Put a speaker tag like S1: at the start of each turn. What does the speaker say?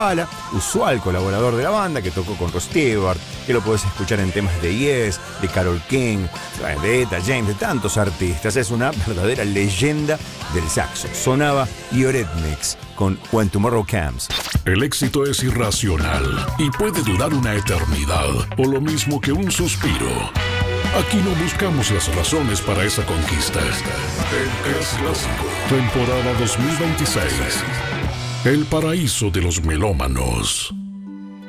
S1: usual colaborador de la banda, que tocó con Rod Stewart, que lo podés escuchar en temas de Yes, de Carole King, de Etta James, de tantos artistas. Es una verdadera leyenda del saxo. Sonaba Eurythmics con When Tomorrow Comes.
S2: El éxito es irracional y puede durar una eternidad, o lo mismo que un suspiro. Aquí no buscamos las razones para esa conquista. El Clásico, temporada 2026. El paraíso de los melómanos.